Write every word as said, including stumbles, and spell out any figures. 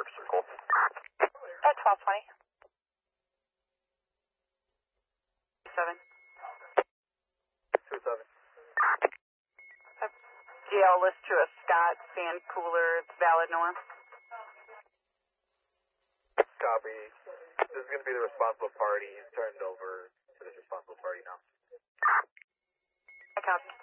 York Circle. At twelve twenty. Seven. Two seven. G L list to a Scott fan cooler. It's valid norm. Copy. This is going to be the responsible party. He's turned over to this responsible party now. I copy.